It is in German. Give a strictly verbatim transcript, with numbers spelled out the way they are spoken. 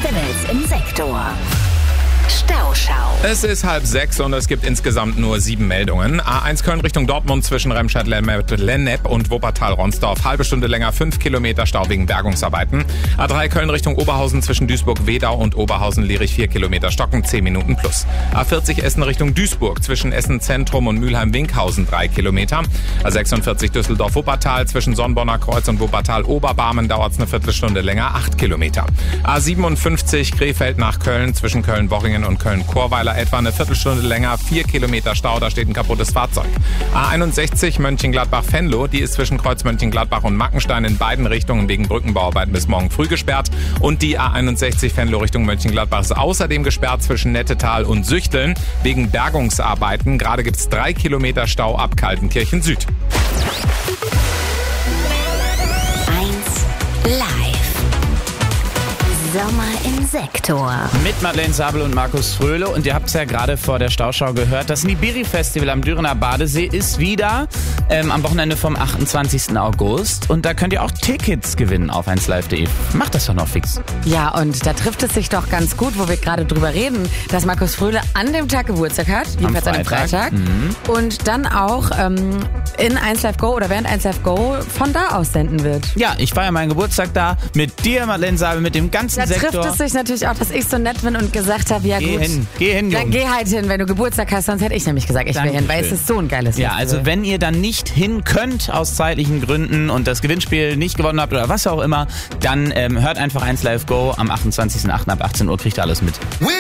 Festivals im Sektor. Stauschau. Es ist halb sechs und es gibt insgesamt nur sieben Meldungen. A eins Köln Richtung Dortmund zwischen Remscheid-Lennep und Wuppertal-Ronsdorf. Halbe Stunde länger, fünf Kilometer Stau wegen Bergungsarbeiten. A drei Köln Richtung Oberhausen zwischen Duisburg-Wedau und Oberhausen-Lierich vier Kilometer Stocken, zehn Minuten plus. A vierzig Essen Richtung Duisburg zwischen Essen-Zentrum und Mülheim-Winkhausen drei Kilometer. A sechsundvierzig Düsseldorf-Wuppertal zwischen Sonnbonner Kreuz und Wuppertal-Oberbarmen dauert es eine Viertelstunde länger, acht Kilometer. A siebenundfünfzig Krefeld nach Köln zwischen Köln-Bochingen und Köln-Chorweiler etwa eine Viertelstunde länger, vier Kilometer Stau, da steht ein kaputtes Fahrzeug. A einundsechzig Mönchengladbach-Venlo, die ist zwischen Kreuz Mönchengladbach und Mackenstein in beiden Richtungen wegen Brückenbauarbeiten bis morgen früh gesperrt. Und die A einundsechzig Venlo Richtung Mönchengladbach ist außerdem gesperrt zwischen Nettetal und Süchteln wegen Bergungsarbeiten. Gerade gibt es drei Kilometer Stau ab Kaltenkirchen Süd. eins live. Sommer im Sektor. Mit Madeleine Sabel und Markus Fröhle. Und ihr habt es ja gerade vor der Stauschau gehört. Das Nibiri-Festival am Dürener Badesee ist wieder ähm, am Wochenende vom achtundzwanzigsten August. Und da könnt ihr auch Tickets gewinnen auf eins live punkt de. Macht das doch noch fix. Ja, und da trifft es sich doch ganz gut, wo wir gerade drüber reden, dass Markus Fröhle an dem Tag Geburtstag hat, jedenfalls an dem Freitag. Mhm. Und dann auch ähm, in eins live Go oder während eins live Go von da aus senden wird. Ja, ich feiere meinen Geburtstag da mit dir, Madeleine Sabel, mit dem ganzen Da Sektor. trifft es sich natürlich auch, dass ich so nett bin und gesagt habe, ja Geh gut. hin, geh hin, Dann Junge. geh halt hin, wenn du Geburtstag hast, sonst hätte ich nämlich gesagt, ich will hin, weil es ist so ein geiles Ja, Festival. also wenn ihr dann nicht hin könnt aus zeitlichen Gründen und das Gewinnspiel nicht gewonnen habt oder was auch immer, dann ähm, hört einfach eins live Go am achtundzwanzigsten achten ab achtzehn Uhr, kriegt ihr alles mit. We'll